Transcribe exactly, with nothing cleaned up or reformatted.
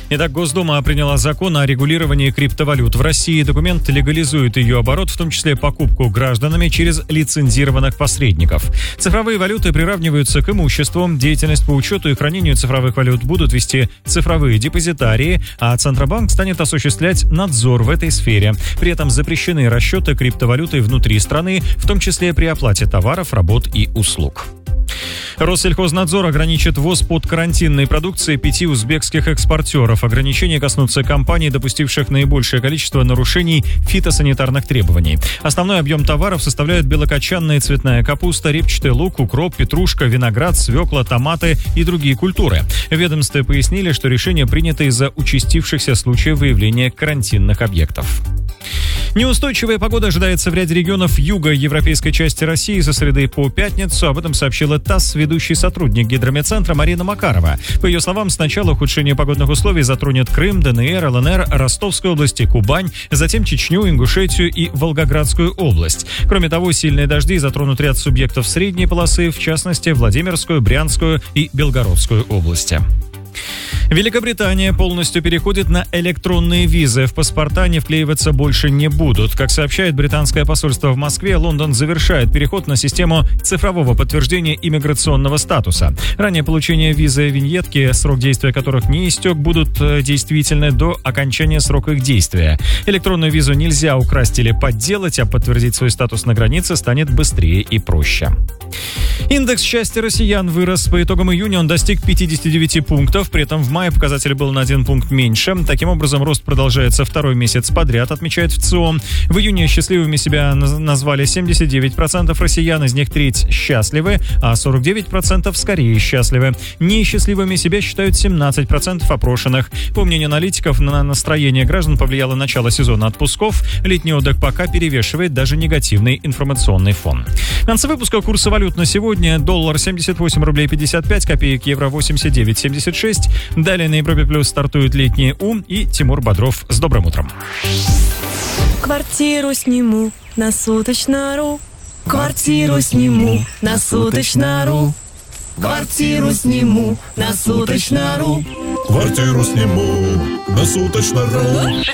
Итак, Госдума приняла закон о регулировании криптовалют в России. Документ легализует ее оборот, в том числе покупку гражданами через лицензированных посредников. Цифровые валюты приравниваются к имуществу. Деятельность по учету и хранению цифровых валют будут вести цифровые депозитарии, а Центробанк станет осуществлять надзор в этой сфере. При этом запрещены расчеты криптовалюты внутри страны, в том числе при оплате товаров, работ и услуг. Россельхознадзор ограничит ввоз подкарантинной продукции пяти узбекских экспортеров. Ограничения коснутся компаний, допустивших наибольшее количество нарушений фитосанитарных требований. Основной объем товаров составляют белокочанная и цветная капуста, репчатый лук, укроп, петрушка, виноград, свекла, томаты и другие культуры. В ведомстве пояснили, что решение принято из-за участившихся случаев выявления карантинных объектов. Неустойчивая погода ожидается в ряде регионов юга европейской части России со среды по пятницу. Об этом сообщила ТАСС ведущий сотрудник Гидрометцентра Марина Макарова. По ее словам, сначала ухудшение погодных условий затронет Крым, ДНР, ЛНР, Ростовскую область и Кубань, затем Чечню, Ингушетию и Волгоградскую область. Кроме того, сильные дожди затронут ряд субъектов средней полосы, в частности, Владимирскую, Брянскую и Белгородскую области. Великобритания полностью переходит на электронные визы. В паспорта не вклеиваться больше не будут. Как сообщает британское посольство в Москве, Лондон завершает переход на систему цифрового подтверждения иммиграционного статуса. Ранее получение визы виньетки, срок действия которых не истек, будут действительны до окончания срока их действия. Электронную визу нельзя украсть или подделать, а подтвердить свой статус на границе станет быстрее и проще. Индекс счастья россиян вырос. По итогам июня он достиг пятидесяти девяти пунктов, при этом в мае показатель был на один пункт меньше. Таким образом, рост продолжается второй месяц подряд, отмечает ВЦИОМ. В июне счастливыми себя назвали семьдесят девять процентов россиян, из них треть счастливы, а сорок девять процентов скорее счастливы. Несчастливыми себя считают семнадцать процентов опрошенных. По мнению аналитиков, на настроение граждан повлияло начало сезона отпусков. Летний отдых пока перевешивает даже негативный информационный фон. В конце выпуска курсы валют на сегодня. Доллар семьдесят восемь рублей пятьдесят пять копеек, евро восемьдесят девять семьдесят шесть. Далее на Европе Плюс стартуют летние У и Тимур Бодров. С добрым утром. Квартиру сниму на суточно.ру. Квартиру сниму на суточно.ру. Квартиру сниму на суточно.ру. Квартиру сниму на суточно.ру.